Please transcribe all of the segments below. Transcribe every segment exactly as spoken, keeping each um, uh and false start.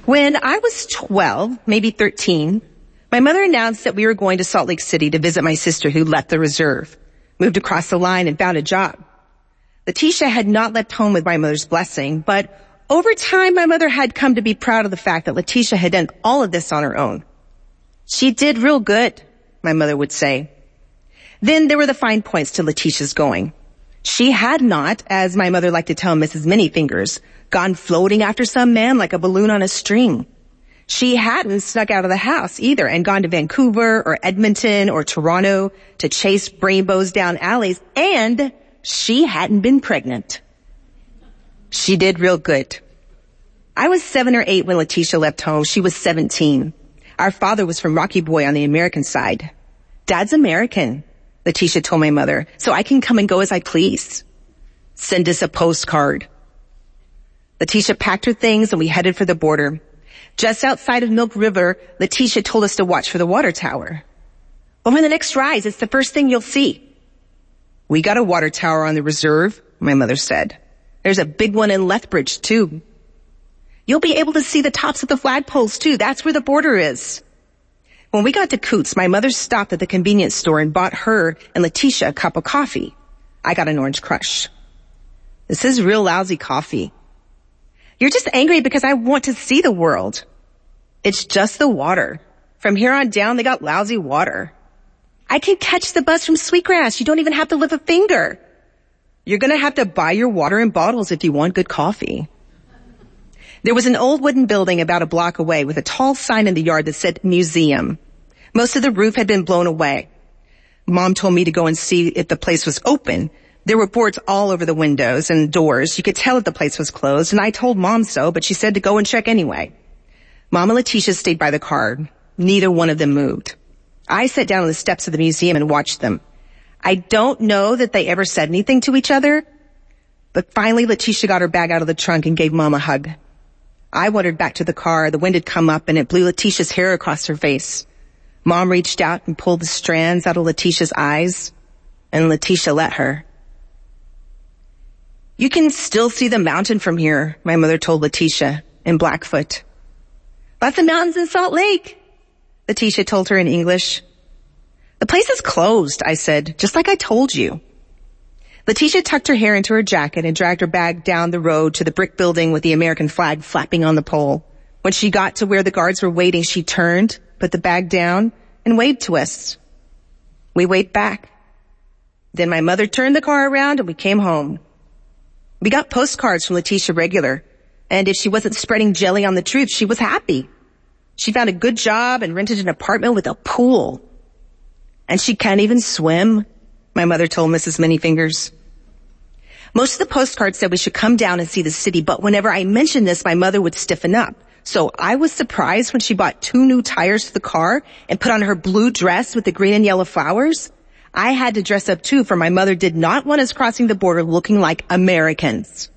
When I was twelve, maybe thirteen, my mother announced that we were going to Salt Lake City to visit my sister who left the reserve, moved across the line, and found a job. Letitia had not left home with my mother's blessing, but over time, my mother had come to be proud of the fact that Letitia had done all of this on her own. She did real good, my mother would say. Then there were the fine points to Letitia's going. She had not, as my mother liked to tell Missus Manyfingers, gone floating after some man like a balloon on a string. She hadn't snuck out of the house either and gone to Vancouver or Edmonton or Toronto to chase rainbows down alleys, and she hadn't been pregnant. She did real good. I was seven or eight when Letitia left home. She was seventeen. Our father was from Rocky Boy on the American side. Dad's American, Letitia told my mother, so I can come and go as I please. Send us a postcard. Letitia packed her things and we headed for the border. Just outside of Milk River, Letitia told us to watch for the water tower. Over the next rise, it's the first thing you'll see. We got a water tower on the reserve, my mother said. There's a big one in Lethbridge, too. You'll be able to see the tops of the flagpoles, too. That's where the border is. When we got to Coots, my mother stopped at the convenience store and bought her and Letitia a cup of coffee. I got an Orange Crush. This is real lousy coffee. You're just angry because I want to see the world. It's just the water. From here on down, they got lousy water. I can catch the bus from Sweetgrass. You don't even have to lift a finger. You're going to have to buy your water in bottles if you want good coffee. There was an old wooden building about a block away with a tall sign in the yard that said museum. Most of the roof had been blown away. Mom told me to go and see if the place was open. There were boards all over the windows and doors. You could tell that the place was closed, and I told Mom so, but she said to go and check anyway. Mom and Letitia stayed by the car. Neither one of them moved. I sat down on the steps of the museum and watched them. I don't know that they ever said anything to each other, but finally Letitia got her bag out of the trunk and gave Mom a hug. I wandered back to the car. The wind had come up and it blew Letitia's hair across her face. Mom reached out and pulled the strands out of Letitia's eyes, and Letitia let her. You can still see the mountain from here, my mother told Letitia in Blackfoot. Lots of mountains in Salt Lake, Letitia told her in English. The place is closed, I said, just like I told you. Letitia tucked her hair into her jacket and dragged her bag down the road to the brick building with the American flag flapping on the pole. When she got to where the guards were waiting, she turned, put the bag down, and waved to us. We waved back. Then my mother turned the car around and we came home. We got postcards from Letitia regular, and if she wasn't spreading jelly on the truth, she was happy. She found a good job and rented an apartment with a pool. And she can't even swim, my mother told Missus Manyfingers. Most of the postcards said we should come down and see the city, but whenever I mentioned this, my mother would stiffen up. So I was surprised when she bought two new tires for the car and put on her blue dress with the green and yellow flowers. I had to dress up too, for my mother did not want us crossing the border looking like Americans.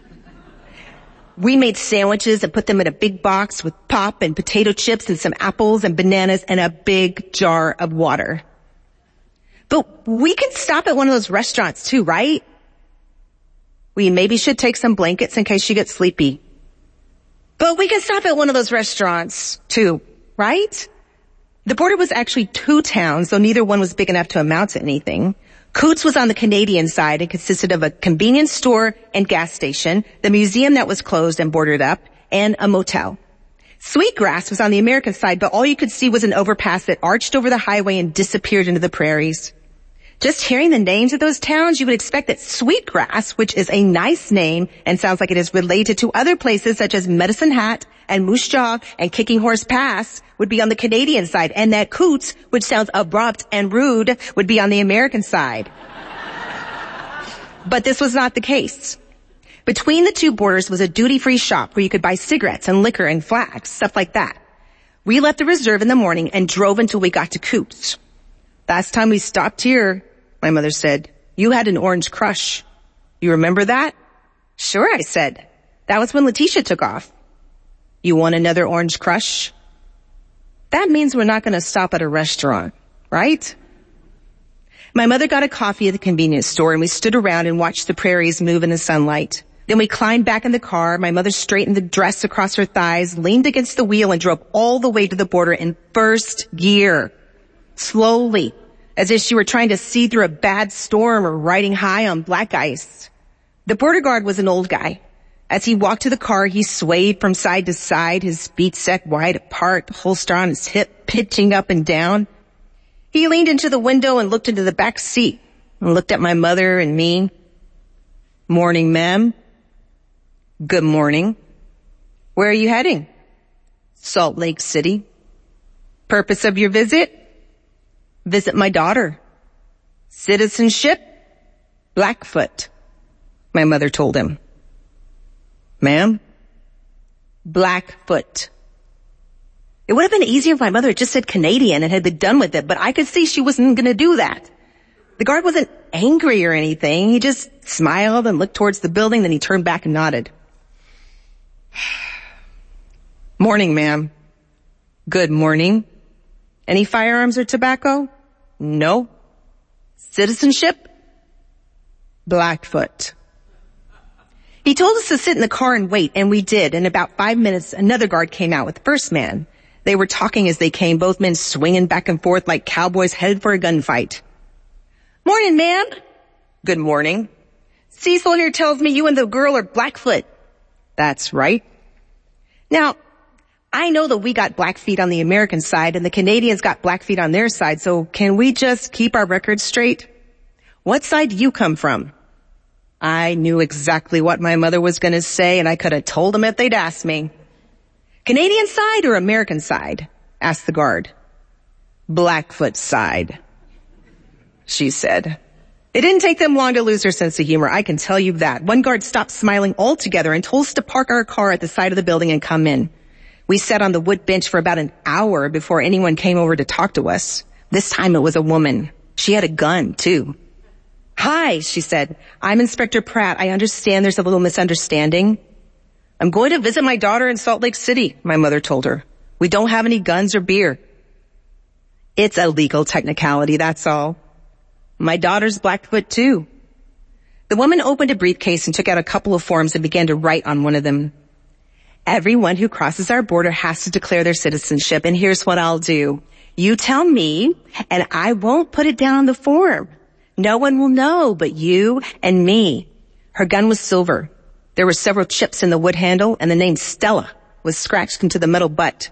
We made sandwiches and put them in a big box with pop and potato chips and some apples and bananas and a big jar of water. But we can stop at one of those restaurants too, right? We maybe should take some blankets in case she gets sleepy. But we can stop at one of those restaurants too, right? The border was actually two towns, though neither one was big enough to amount to anything. Coots was on the Canadian side and consisted of a convenience store and gas station, the museum that was closed and boarded up, and a motel. Sweetgrass was on the American side, but all you could see was an overpass that arched over the highway and disappeared into the prairies. Just hearing the names of those towns, you would expect that Sweetgrass, which is a nice name and sounds like it is related to other places such as Medicine Hat and Moose Jaw and Kicking Horse Pass, would be on the Canadian side, and that Coots, which sounds abrupt and rude, would be on the American side. But this was not the case. Between the two borders was a duty-free shop where you could buy cigarettes and liquor and flags, stuff like that. We left the reserve in the morning and drove until we got to Coots. Last time we stopped here, my mother said, you had an Orange Crush. You remember that? Sure, I said. That was when Letitia took off. You want another Orange Crush? That means we're not going to stop at a restaurant, right? My mother got a coffee at the convenience store and we stood around and watched the prairies move in the sunlight. Then we climbed back in the car. My mother straightened the dress across her thighs, leaned against the wheel, and drove all the way to the border in first gear. Slowly, as if she were trying to see through a bad storm or riding high on black ice. The border guard was an old guy. As he walked to the car, he swayed from side to side, his feet set wide apart, the holster on his hip pitching up and down. He leaned into the window and looked into the back seat and looked at my mother and me. "Morning, ma'am." "Good morning." "Where are you heading?" "Salt Lake City." "Purpose of your visit?" "Visit my daughter." "Citizenship?" "Blackfoot," my mother told him. "Ma'am?" "Blackfoot." It would have been easier if my mother had just said Canadian and had been done with it, but I could see she wasn't going to do that. The guard wasn't angry or anything. He just smiled and looked towards the building, then he turned back and nodded. "Morning, ma'am." "Good morning." "Any firearms or tobacco?" "No." "Citizenship?" "Blackfoot." He told us to sit in the car and wait, and we did. In about five minutes, another guard came out with the first man. They were talking as they came, both men swinging back and forth like cowboys headed for a gunfight. "Morning, ma'am." "Good morning." "Cecil here tells me you and the girl are Blackfoot." "That's right." Now, I know that we got Blackfeet on the American side and the Canadians got Blackfeet on their side, so can we just keep our records straight? What side do you come from? I knew exactly what my mother was going to say, and I could have told them if they'd asked me. "Canadian side or American side?" asked the guard. "Blackfoot side," she said. It didn't take them long to lose their sense of humor, I can tell you that. One guard stopped smiling altogether and told us to park our car at the side of the building and come in. We sat on the wood bench for about an hour before anyone came over to talk to us. This time it was a woman. She had a gun, too. "Hi," she said. "I'm Inspector Pratt. I understand there's a little misunderstanding." "I'm going to visit my daughter in Salt Lake City," my mother told her. "We don't have any guns or beer." "It's a legal technicality, that's all." "My daughter's Blackfoot, too." The woman opened a briefcase and took out a couple of forms and began to write on one of them. "Everyone who crosses our border has to declare their citizenship, and here's what I'll do. You tell me, and I won't put it down on the form. No one will know but you and me." Her gun was silver. There were several chips in the wood handle, and the name Stella was scratched into the metal butt.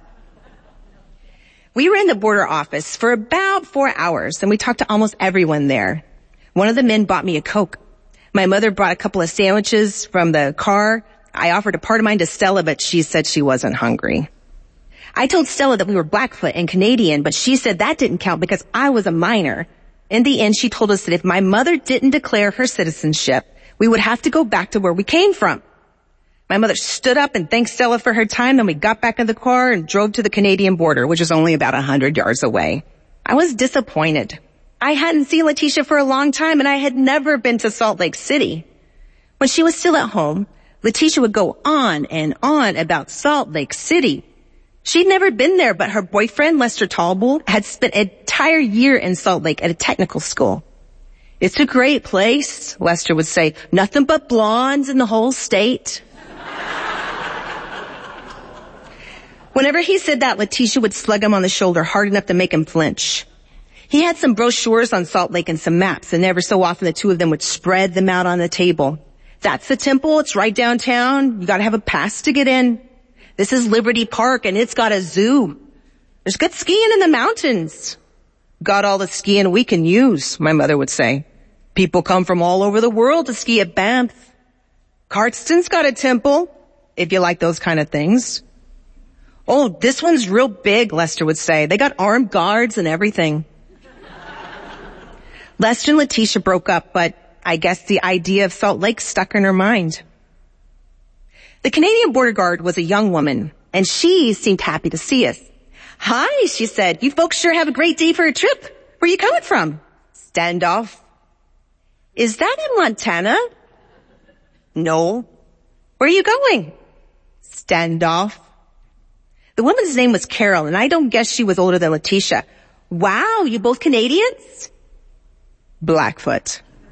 We were in the border office for about four hours, and we talked to almost everyone there. One of the men bought me a Coke. My mother brought a couple of sandwiches from the car. I offered a part of mine to Stella, but she said she wasn't hungry. I told Stella that we were Blackfoot and Canadian, but she said that didn't count because I was a minor. In the end, she told us that if my mother didn't declare her citizenship, we would have to go back to where we came from. My mother stood up and thanked Stella for her time, then we got back in the car and drove to the Canadian border, which is only about a hundred yards away. I was disappointed. I hadn't seen Letitia for a long time, and I had never been to Salt Lake City. When she was still at home, Letitia would go on and on about Salt Lake City. She'd never been there, but her boyfriend, Lester Talbot, had spent an entire year in Salt Lake at a technical school. "It's a great place," Lester would say. "Nothing but blondes in the whole state." Whenever he said that, Letitia would slug him on the shoulder hard enough to make him flinch. He had some brochures on Salt Lake and some maps, and ever so often the two of them would spread them out on the table. "That's the temple. It's right downtown. You gotta have a pass to get in. This is Liberty Park, and it's got a zoo. There's good skiing in the mountains." "Got all the skiing we can use," my mother would say. "People come from all over the world to ski at Banff. Cardston's got a temple, if you like those kind of things." "Oh, this one's real big," Lester would say. "They got armed guards and everything." Lester and Letitia broke up, but I guess the idea of Salt Lake stuck in her mind. The Canadian border guard was a young woman, and she seemed happy to see us. "Hi," she said. "You folks sure have a great day for a trip. Where are you coming from?" "Standoff." "Is that in Montana?" "No." "Where are you going?" "Standoff." The woman's name was Carol, and I don't guess she was older than Letitia. "Wow, you both Canadians?" "Blackfoot."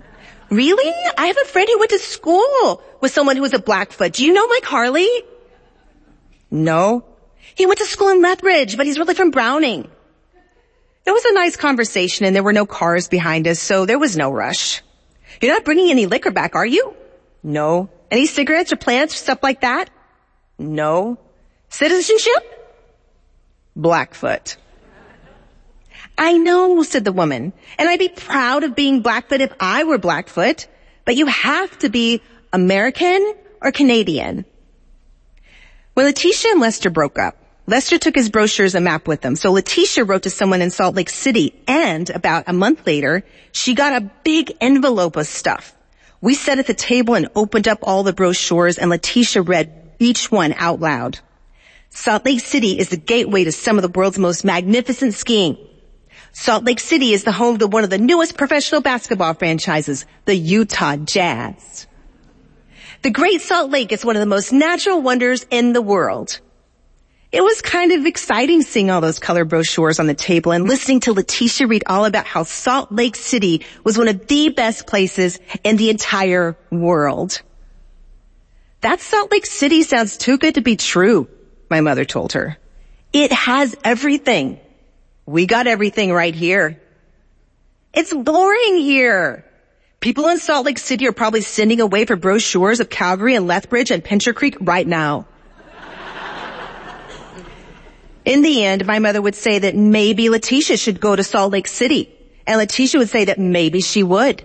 Really? I have a friend who went to school with someone who was a Blackfoot. Do you know Mike Harley? No. He went to school in Lethbridge, but he's really from Browning. It was a nice conversation and there were no cars behind us, so there was no rush. You're not bringing any liquor back, are you? No. Any cigarettes or plants or stuff like that? No. Citizenship? Blackfoot. I know, said the woman, and I'd be proud of being Blackfoot if I were Blackfoot, but you have to be American or Canadian. When Letitia and Lester broke up, Lester took his brochures and map with them, so Letitia wrote to someone in Salt Lake City, and about a month later, she got a big envelope of stuff. We sat at the table and opened up all the brochures, and Letitia read each one out loud. Salt Lake City is the gateway to some of the world's most magnificent skiing. Salt Lake City is the home to one of the newest professional basketball franchises, the Utah Jazz. The Great Salt Lake is one of the most natural wonders in the world. It was kind of exciting seeing all those color brochures on the table and listening to Letitia read all about how Salt Lake City was one of the best places in the entire world. That Salt Lake City sounds too good to be true, my mother told her. It has everything. We got everything right here. It's boring here. People in Salt Lake City are probably sending away for brochures of Calgary and Lethbridge and Pincher Creek right now. In the end, my mother would say that maybe Letitia should go to Salt Lake City, and Letitia would say that maybe she would.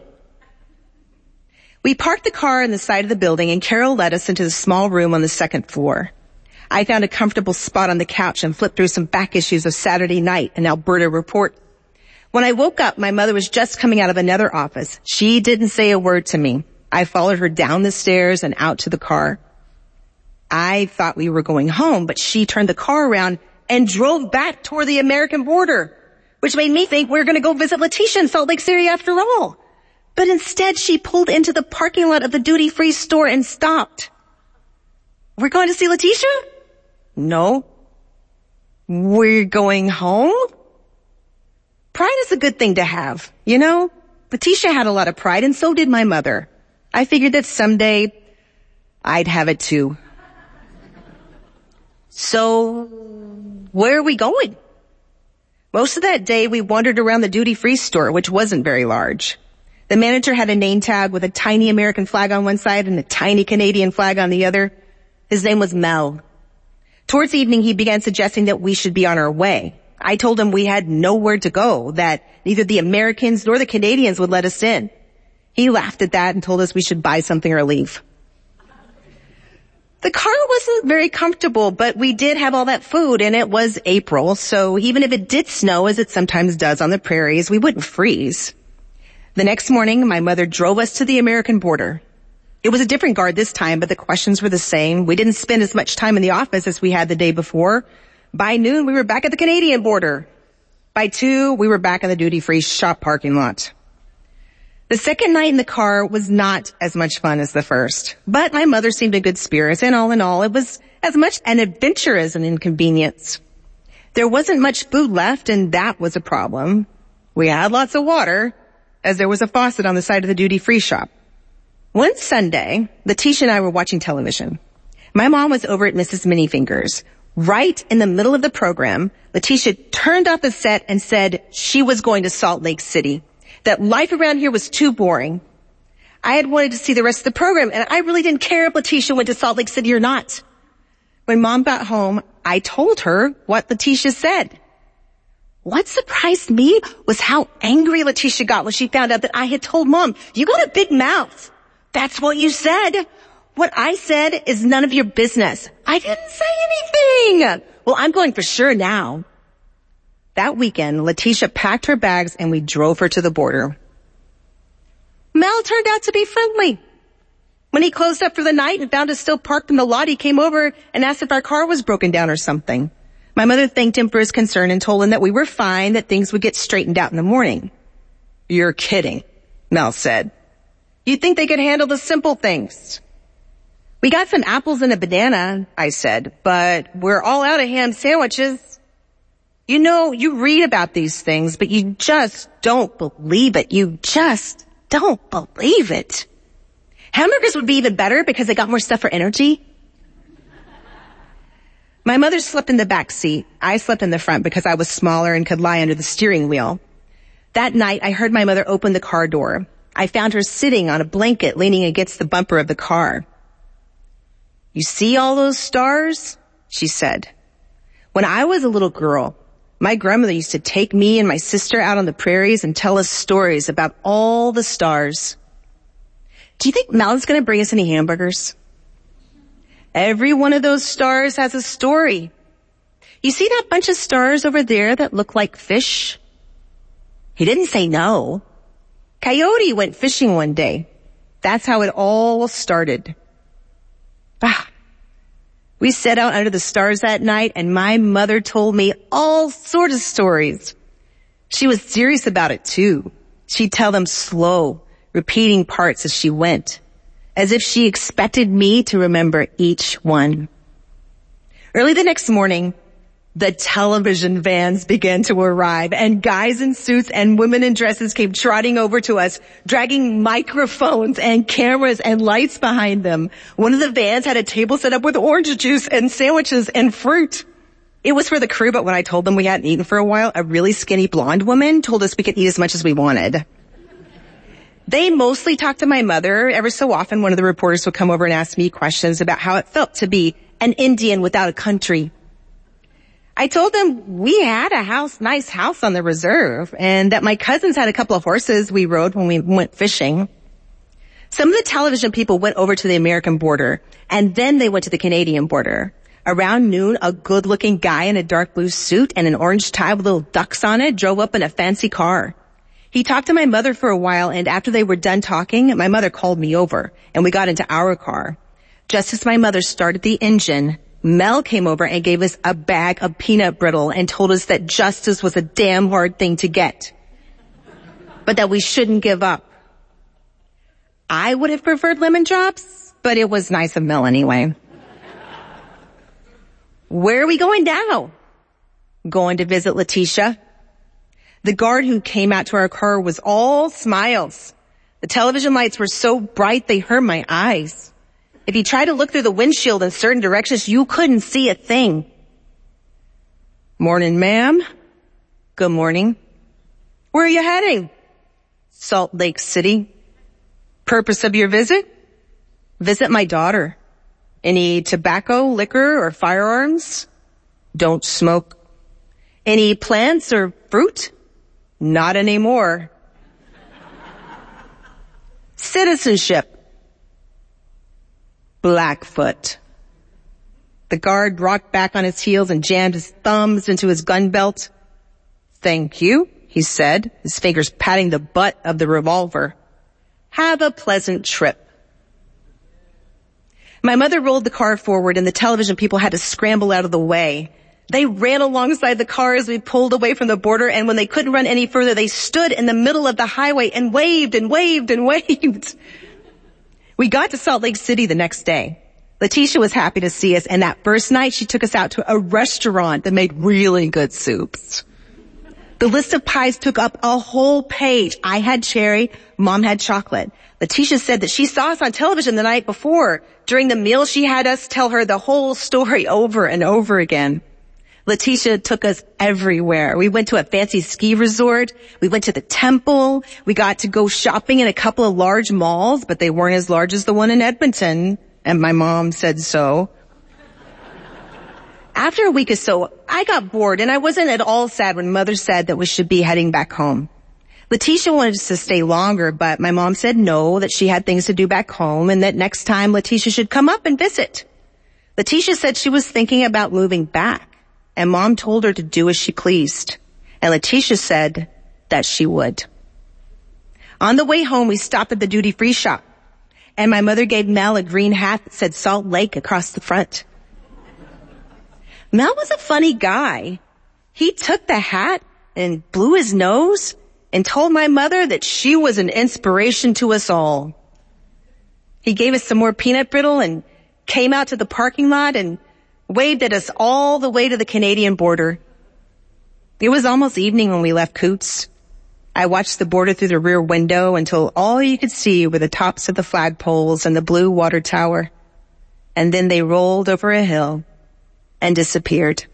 We parked the car on the side of the building, and Carol led us into the small room on the second floor. I found a comfortable spot on the couch and flipped through some back issues of Saturday Night and Alberta Report. When I woke up, my mother was just coming out of another office. She didn't say a word to me. I followed her down the stairs and out to the car. I thought we were going home, but she turned the car around and drove back toward the American border, which made me think we were going to go visit Letitia in Salt Lake City after all. But instead, she pulled into the parking lot of the duty-free store and stopped. We're going to see Letitia? No. We're going home? Pride is a good thing to have, you know? Letitia had a lot of pride, and so did my mother. I figured that someday I'd have it too. So, where are we going? Most of that day, we wandered around the duty-free store, which wasn't very large. The manager had a name tag with a tiny American flag on one side and a tiny Canadian flag on the other. His name was Mel. Towards evening, he began suggesting that we should be on our way. I told him we had nowhere to go, that neither the Americans nor the Canadians would let us in. He laughed at that and told us we should buy something or leave. The car wasn't very comfortable, but we did have all that food, and it was April, so even if it did snow, as it sometimes does on the prairies, we wouldn't freeze. The next morning, my mother drove us to the American border. It was a different guard this time, but the questions were the same. We didn't spend as much time in the office as we had the day before. By noon, we were back at the Canadian border. By two, we were back in the duty-free shop parking lot. The second night in the car was not as much fun as the first, but my mother seemed in good spirits, and all in all, it was as much an adventure as an inconvenience. There wasn't much food left, and that was a problem. We had lots of water, as there was a faucet on the side of the duty-free shop. One Sunday, Letitia and I were watching television. My mom was over at Missus Manyfingers. Right in the middle of the program, Letitia turned off the set and said she was going to Salt Lake City, that life around here was too boring. I had wanted to see the rest of the program, and I really didn't care if Letitia went to Salt Lake City or not. When Mom got home, I told her what Letitia said. What surprised me was how angry Letitia got when she found out that I had told Mom, "You got a big mouth. That's what you said. What I said is none of your business. I didn't say anything. Well, I'm going for sure now." That weekend, Letitia packed her bags and we drove her to the border. Mel turned out to be friendly. When he closed up for the night and found us still parked in the lot, he came over and asked if our car was broken down or something. My mother thanked him for his concern and told him that we were fine, that things would get straightened out in the morning. "You're kidding," Mel said. "You'd think they could handle the simple things." "We got some apples and a banana," I said, "but we're all out of ham sandwiches." You know, you read about these things, but you just don't believe it. You just don't believe it. Hamburgers would be even better because they got more stuff for energy. My mother slept in the back seat. I slept in the front because I was smaller and could lie under the steering wheel. That night, I heard my mother open the car door. I found her sitting on a blanket leaning against the bumper of the car. You see all those stars? She said. When I was a little girl, my grandmother used to take me and my sister out on the prairies and tell us stories about all the stars. Do you think Mel's going to bring us any hamburgers? Every one of those stars has a story. You see that bunch of stars over there that look like fish? He didn't say no. Coyote went fishing one day. That's how it all started. Ah. We sat out under the stars that night, and my mother told me all sorts of stories. She was serious about it, too. She'd tell them slow, repeating parts as she went, as if she expected me to remember each one. Early the next morning, the television vans began to arrive, and guys in suits and women in dresses came trotting over to us, dragging microphones and cameras and lights behind them. One of the vans had a table set up with orange juice and sandwiches and fruit. It was for the crew, but when I told them we hadn't eaten for a while, a really skinny blonde woman told us we could eat as much as we wanted. They mostly talked to my mother. Every so often, one of the reporters would come over and ask me questions about how it felt to be an Indian without a country. I told them we had a house, nice house on the reserve, and that my cousins had a couple of horses we rode when we went fishing. Some of the television people went over to the American border, and then they went to the Canadian border. Around noon, a good-looking guy in a dark blue suit and an orange tie with little ducks on it drove up in a fancy car. He talked to my mother for a while, and after they were done talking, my mother called me over, and we got into our car. Just as my mother started the engine, Mel came over and gave us a bag of peanut brittle and told us that justice was a damn hard thing to get, but that we shouldn't give up. I would have preferred lemon drops, but it was nice of Mel anyway. Where are we going now? Going to visit Letitia. The guard who came out to our car was all smiles. The television lights were so bright they hurt my eyes. If you tried to look through the windshield in certain directions, you couldn't see a thing. Morning, ma'am. Good morning. Where are you heading? Salt Lake City. Purpose of your visit? Visit my daughter. Any tobacco, liquor, or firearms? Don't smoke. Any plants or fruit? Not anymore. Citizenship. Blackfoot. The guard rocked back on his heels and jammed his thumbs into his gun belt. Thank you, he said, his fingers patting the butt of the revolver. Have a pleasant trip. My mother rolled the car forward and the television people had to scramble out of the way. They ran alongside the car as we pulled away from the border, and when they couldn't run any further, they stood in the middle of the highway and waved and waved and waved. We got to Salt Lake City the next day. Letitia was happy to see us, and that first night she took us out to a restaurant that made really good soups. The list of pies took up a whole page. I had cherry, Mom had chocolate. Letitia said that she saw us on television the night before. During the meal, she had us tell her the whole story over and over again. Letitia took us everywhere. We went to a fancy ski resort. We went to the temple. We got to go shopping in a couple of large malls, but they weren't as large as the one in Edmonton. And my mom said so. After a week or so, I got bored, and I wasn't at all sad when Mother said that we should be heading back home. Letitia wanted us to stay longer, but my mom said no, that she had things to do back home, and that next time Letitia should come up and visit. Letitia said she was thinking about moving back. And Mom told her to do as she pleased. And Letitia said that she would. On the way home, we stopped at the duty-free shop. And my mother gave Mel a green hat that said Salt Lake across the front. Mel was a funny guy. He took the hat and blew his nose and told my mother that she was an inspiration to us all. He gave us some more peanut brittle and came out to the parking lot and waved at us all the way to the Canadian border. It was almost evening when we left Coots. I watched the border through the rear window until all you could see were the tops of the flagpoles and the blue water tower. And then they rolled over a hill and disappeared.